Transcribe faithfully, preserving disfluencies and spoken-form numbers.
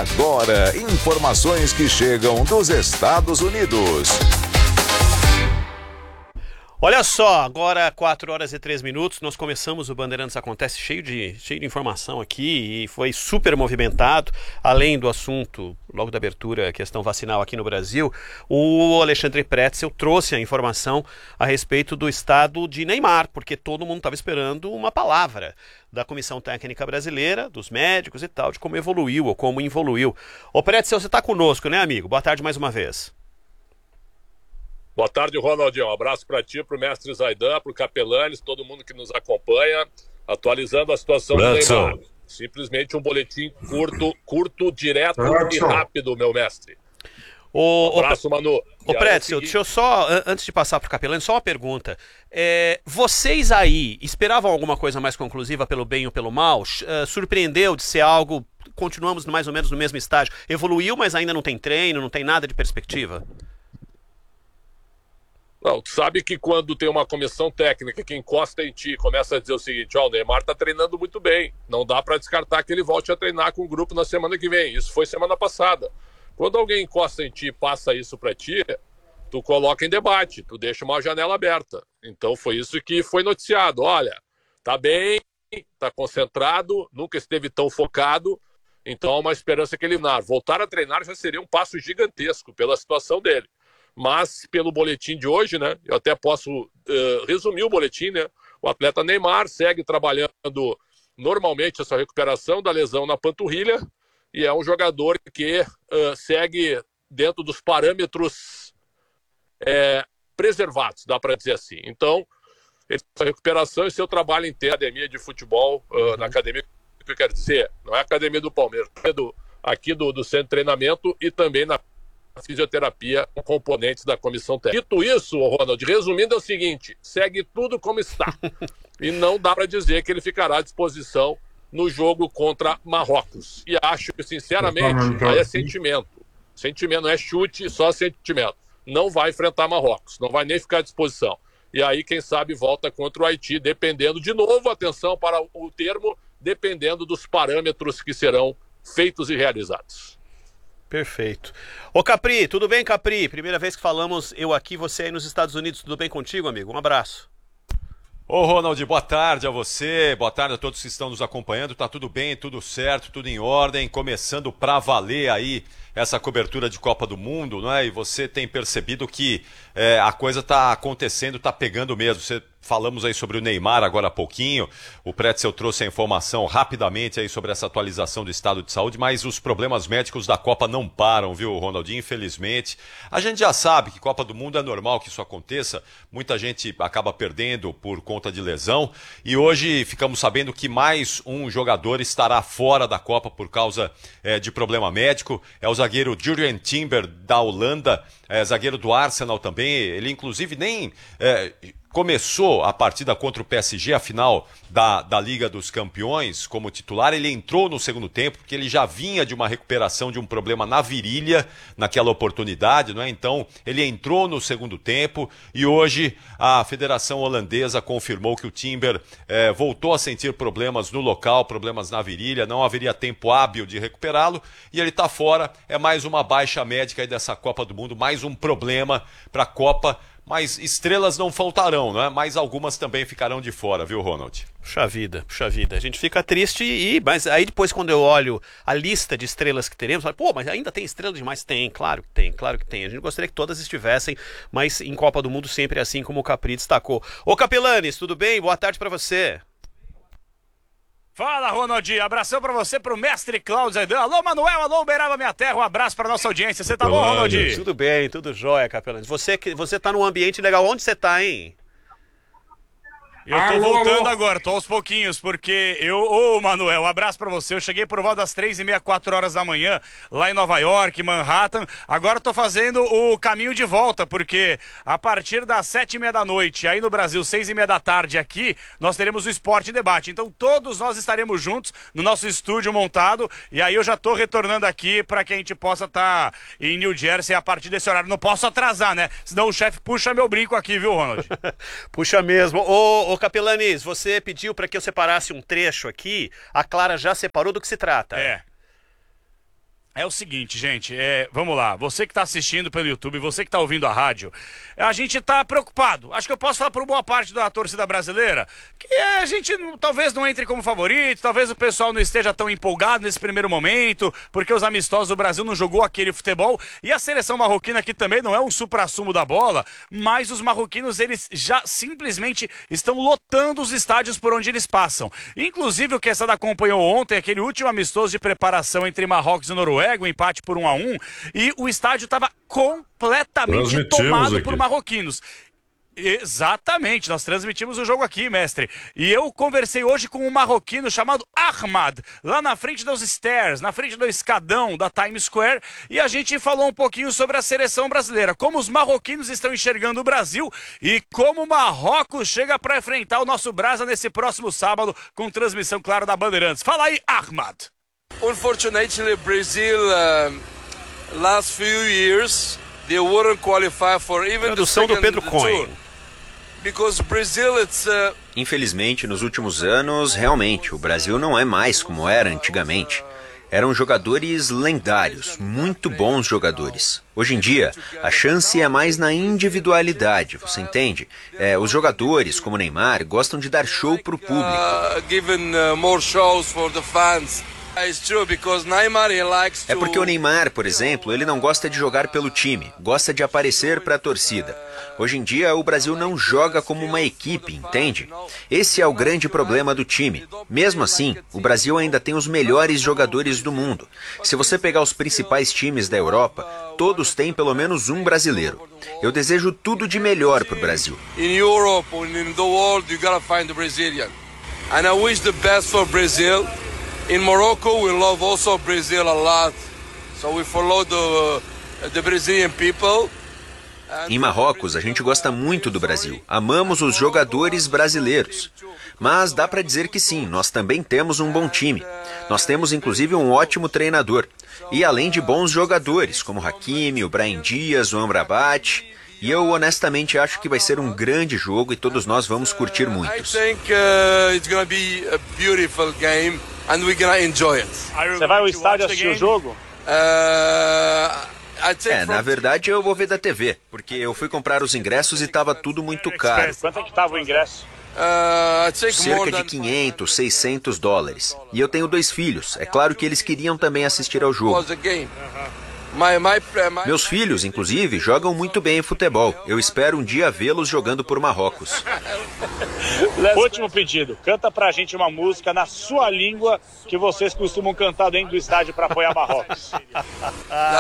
Agora, informações que chegam dos Estados Unidos. Olha só, agora quatro horas e três minutos, nós começamos o Bandeirantes Acontece cheio de, cheio de informação aqui e foi super movimentado, além do assunto, logo da abertura, questão vacinal aqui no Brasil, o Alexandre Pretzel trouxe a informação a respeito do estado de Neymar, porque todo mundo estava esperando uma palavra da Comissão Técnica Brasileira, dos médicos e tal, de como evoluiu ou como involuiu. Ô Pretzel, você está conosco, né, amigo? Boa tarde mais uma vez. Boa tarde, Ronaldinho. Um abraço para ti, para o mestre Zaidan, para o Capelanes, todo mundo que nos acompanha, atualizando a situação do Neymar. Simplesmente um boletim curto, curto, direto e rápido, meu mestre. O, um abraço, o, Manu. Ô, Pretzel, deixa eu só, antes de passar para o Capelanes, só uma pergunta. É, vocês aí esperavam alguma coisa mais conclusiva pelo bem ou pelo mal? Uh, surpreendeu de ser algo, continuamos mais ou menos no mesmo estágio, evoluiu, mas ainda não tem treino, não tem nada de perspectiva? Não, tu sabe que quando tem uma comissão técnica que encosta em ti e começa a dizer o seguinte, ó, o Neymar tá treinando muito bem, não dá para descartar que ele volte a treinar com o grupo na semana que vem. Isso foi semana passada. Quando alguém encosta em ti e passa isso para ti, tu coloca em debate, tu deixa uma janela aberta. Então foi isso que foi noticiado. Olha, tá bem, tá concentrado, nunca esteve tão focado, então há uma esperança que ele eliminar. Voltar a treinar já seria um passo gigantesco pela situação dele. Mas pelo boletim de hoje, né, eu até posso uh, resumir o boletim, né, o atleta Neymar segue trabalhando normalmente essa recuperação da lesão na panturrilha e é um jogador que uh, segue dentro dos parâmetros é, preservados, dá para dizer assim. Então, essa recuperação e seu trabalho em academia de futebol, uh, uhum. na academia, o que eu quero dizer, não é a academia do Palmeiras, é do, aqui do, do centro de treinamento e também na fisioterapia com componentes da comissão técnica. Dito isso, Ronald, resumindo é o seguinte, segue tudo como está. E não dá para dizer que ele ficará à disposição no jogo contra Marrocos. E acho que, sinceramente, aí é sentimento. Sentimento não é chute, só sentimento. Não vai enfrentar Marrocos, não vai nem ficar à disposição. E aí, quem sabe, volta contra o Haiti, dependendo, de novo, atenção para o termo, dependendo dos parâmetros que serão feitos e realizados. Perfeito. Ô Capri, tudo bem, Capri? Primeira vez que falamos, eu aqui, você aí nos Estados Unidos, tudo bem contigo, amigo? Um abraço. Ô Ronald, boa tarde a você, boa tarde a todos que estão nos acompanhando, tá tudo bem, tudo certo, tudo em ordem, começando pra valer aí essa cobertura de Copa do Mundo, não é? E você tem percebido que é, a coisa tá acontecendo, tá pegando mesmo. Você falamos aí sobre o Neymar agora há pouquinho, o Pretzel trouxe a informação rapidamente aí sobre essa atualização do estado de saúde, mas os problemas médicos da Copa não param, viu, Ronaldinho? Infelizmente. A gente já sabe que Copa do Mundo é normal que isso aconteça, muita gente acaba perdendo por conta de lesão, e hoje ficamos sabendo que mais um jogador estará fora da Copa por causa é, de problema médico, é o zagueiro Jurrien Timber da Holanda, é, zagueiro do Arsenal também, ele inclusive nem... É, começou a partida contra o P S G, a final da, da Liga dos Campeões, como titular. Ele entrou no segundo tempo, porque ele já vinha de uma recuperação de um problema na virilha, naquela oportunidade, não é? Então, ele entrou no segundo tempo e hoje a Federação Holandesa confirmou que o Timber eh, voltou a sentir problemas no local, problemas na virilha, não haveria tempo hábil de recuperá-lo e ele está fora. É mais uma baixa médica aí dessa Copa do Mundo, mais um problema para a Copa. Mas estrelas não faltarão, né? Mas algumas também ficarão de fora, viu, Ronald? Puxa vida, puxa vida. A gente fica triste, e, mas aí depois quando eu olho a lista de estrelas que teremos, eu falo, pô, mas ainda tem estrela demais? Tem, claro que tem, claro que tem. A gente gostaria que todas estivessem, mas em Copa do Mundo sempre é assim, como o Capri destacou. Ô Capelanes, tudo bem? Boa tarde pra você. Fala, Ronaldinho, abração pra você, pro mestre Cláudio Zaidan. Alô, Manuel, alô, Uberaba Minha Terra, um abraço pra nossa audiência. Você tá bom, Ronaldinho? Tudo bem, tudo jóia, Capelanes. Você, você tá num ambiente legal, onde você tá, hein? Eu tô alô, voltando alô. agora, tô aos pouquinhos, porque eu... Ô, Manuel, um abraço pra você. Eu cheguei por volta das três e meia, quatro horas da manhã, lá em Nova York, Manhattan. Agora tô fazendo o caminho de volta, porque a partir das sete e meia da noite, aí no Brasil, seis e meia da tarde aqui, nós teremos o Esporte Debate. Então todos nós estaremos juntos no nosso estúdio montado, e aí eu já tô retornando aqui pra que a gente possa estar tá em New Jersey a partir desse horário. Não posso atrasar, né? Senão o chefe puxa meu brinco aqui, viu, Ronald? Puxa mesmo. Ô, ô Capelanes, você pediu para que eu separasse um trecho aqui. A Clara já separou, do que se trata? É. É o seguinte, gente, é, vamos lá, você que está assistindo pelo YouTube, você que está ouvindo a rádio, a gente está preocupado. Acho que eu posso falar por boa parte da torcida brasileira, que a gente não, talvez não entre como favorito, talvez o pessoal não esteja tão empolgado nesse primeiro momento, porque os amistosos do Brasil não jogou aquele futebol, e a seleção marroquina aqui também não é um supra-sumo da bola, mas os marroquinos, eles já simplesmente estão lotando os estádios por onde eles passam. Inclusive, o Quesada acompanhou ontem aquele último amistoso de preparação entre Marrocos e Noruega, um empate por um a um, e o estádio estava completamente tomado aqui por marroquinos. Exatamente, nós transmitimos o jogo aqui, mestre. E eu conversei hoje com um marroquino chamado Ahmad, lá na frente dos stairs, na frente do escadão da Times Square, e a gente falou um pouquinho sobre a seleção brasileira, como os marroquinos estão enxergando o Brasil e como o Marrocos chega para enfrentar o nosso Brasa nesse próximo sábado, com transmissão, claro, da Bandeirantes. Fala aí, Ahmad. Unfortunately, Brazil, uh, last few years, they wouldn't qualify for even Tradução the do Pedro Cohen. Because Brazil, it's uh... Infelizmente, nos últimos anos, realmente, o Brasil não é mais como era antigamente. Eram jogadores lendários, muito bons jogadores. Hoje em dia, a chance é mais na individualidade, você entende? É, os jogadores, como Neymar, gostam de dar show para o público. Uh, given, uh, more shows for the fans. É porque o Neymar, por exemplo, ele não gosta de jogar pelo time, gosta de aparecer para a torcida. Hoje em dia, o Brasil não joga como uma equipe, entende? Esse é o grande problema do time. Mesmo assim, o Brasil ainda tem os melhores jogadores do mundo. Se você pegar os principais times da Europa, todos têm pelo menos um brasileiro. Eu desejo tudo de melhor para o Brasil. In Europe or in the world, you gotta find the Brazilian. And I wish the best for Brazil. In Morocco, we love also Brazil a lot, so we follow the, the Brazilian people. Em Marrocos, a gente gosta muito do Brasil, amamos os jogadores brasileiros. Mas dá para dizer que sim, nós também temos um bom time. Nós temos inclusive um ótimo treinador. E além de bons jogadores, como Hakimi, o Brahim Dias, o Amrabat. E eu honestamente acho que vai ser um grande jogo e todos nós vamos curtir muito. I think uh, it's gonna be a beautiful game and we're gonna enjoy it. Você vai ao estádio assistir o jogo? Uh, É, na verdade eu vou ver da T V, porque eu fui comprar os ingressos e estava tudo muito caro. Quanto é que estava o ingresso? Uh, Cerca de quinhentos, seiscentos dólares. E eu tenho dois filhos, é claro que eles queriam também assistir ao jogo. My, my, my... Meus filhos, inclusive, jogam muito bem em futebol. Eu espero um dia vê-los jogando por Marrocos. Último pedido. Canta pra gente uma música na sua língua que vocês costumam cantar dentro do estádio para apoiar Marrocos. uh,